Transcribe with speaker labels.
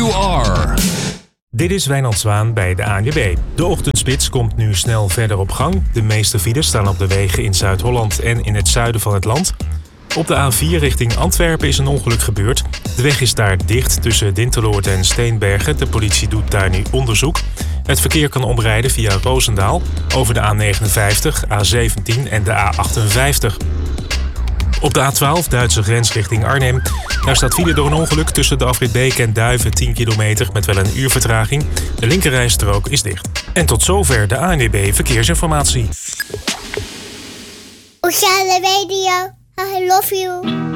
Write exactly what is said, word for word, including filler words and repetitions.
Speaker 1: you are.
Speaker 2: Dit is Wijnand Zwaan bij de A N W B. De ochtendspits komt nu snel verder op gang. De meeste files staan op de wegen in Zuid-Holland en in het zuiden van het land. Op de A vier richting Antwerpen is een ongeluk gebeurd. De weg is daar dicht tussen Dinteloord en Steenbergen. De politie doet daar nu onderzoek. Het verkeer kan omrijden via Roosendaal over de A negenenvijftig, A zeventien en de A achtenvijftig. Op de A twaalf, Duitse grens richting Arnhem. Daar staat file door een ongeluk tussen de afrit Beek en Duiven, tien kilometer met wel een uur vertraging. De linkerrijstrook is dicht. En tot zover de A N W B Verkeersinformatie.
Speaker 3: Oceaan Radio, I love you.